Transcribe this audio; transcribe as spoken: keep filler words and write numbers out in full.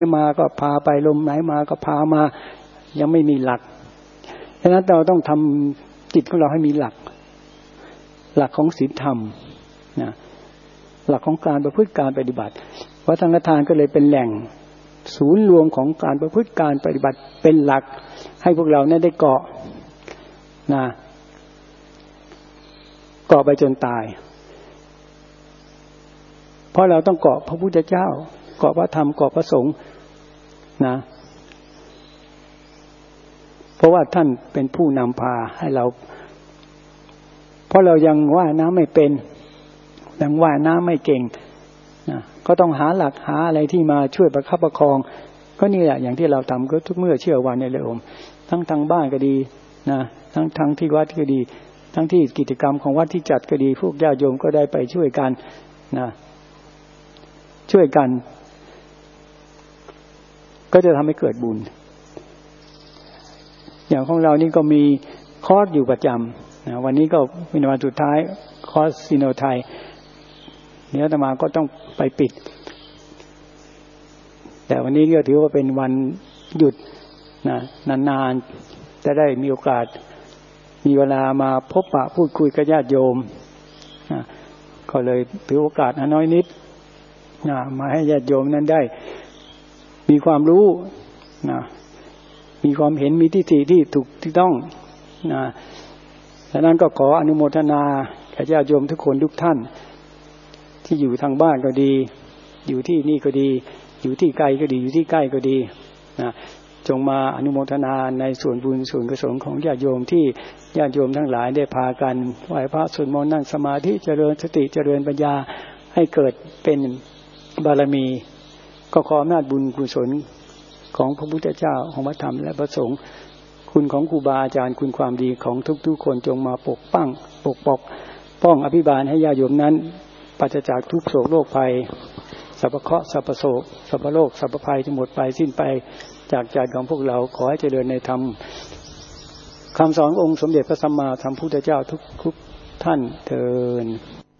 มาก็พาไปลมไหนมาก็พามายังไม่มีหลักฉะนั้นเราต้องทำจิตของเราให้มีหลักหลักของศีลธรรมนะหลักของการประพฤติการปฏิบัติวัดสังฆทานก็เลยเป็นแหล่งศูนย์รวมของการประพฤติการปฏิบัติเป็นหลักให้พวกเราเนี่ยได้เกาะนะเกาะไปจนตายเพราะเราต้องเกาะพระพุทธเจ้าเกาะพระธรรมเกาะพระสงฆ์นะเพราะว่าท่านเป็นผู้นำพาให้เราเพราะเรายังว่ายน้ำไม่เป็นยังว่ายน้ำไม่เก่งนะก็ต้องหาหลักหาอะไรที่มาช่วยประคับประคองก็นี่แหละอย่างที่เราทำก็ทุกเมื่อเชื่อวันในเลยอมทั้งทางบ้านก็ดีนะทั้งทางที่วัดก็ดีทั้งที่กิจกรรมของวัดที่จัดก็ดีพวกญาติโยมก็ได้ไปช่วยกันนะช่วยกันก็จะทำให้เกิดบุญอย่างของเรานี่ก็มีคอร์สอยู่ประจำนะวันนี้ก็เป็นวันสุดท้ายคอร์สซิโนไทยเดี๋ยวอาตมาก็ต้องไปปิดแต่วันนี้ก็ถือว่าเป็นวันหยุดนะนานๆจะได้มีโอกาสมีเวลามาพบปะพูดคุยกับญาติโยมนะก็เลยถือโอกาสน้อยนิดนะมาให้ญาติโยมนั้นได้มีความรู้นะมีความเห็นมีทิฏฐิที่ถูกที่ต้องนะดังนั้นก็ขออนุโมทนาแก่ญาติโยมทุกคนทุกท่านที่อยู่ทางบ้านก็ดีอยู่ที่นี่ก็ดีอยู่ที่ไกลก็ดีอยู่ที่ใกล้ก็ดีนะจงมาอนุโมทนาในส่วนบุญส่วนกุศลของญาติโยมที่ญาติโยมทั้งหลายได้พากันไหว้พระสวดมนต์นั่งสมาธิเจริญสติเจริญปัญญาให้เกิดเป็นบารมีก็ขออำนาจบุญกุศลของพระพุทธเจ้าของพระธรรมและพระสงฆ์คุณของครูบาอาจารย์คุณความดีของทุกๆคนจงมาปกป้องปกปกป้องอภิบาลให้ญาติโยมนั้นปราศจากทุกโศกโรคภัยสัพพเคราะห์สัพพโศกสัพพโรคสัพพภัยจะหมดไปสิ้นไปจากใจของพวกเราขอให้เจริญในธรรมคำสอนองค์สมเด็จพระสัมมาสัมพุทธเจ้าทุกๆท่านเทอญ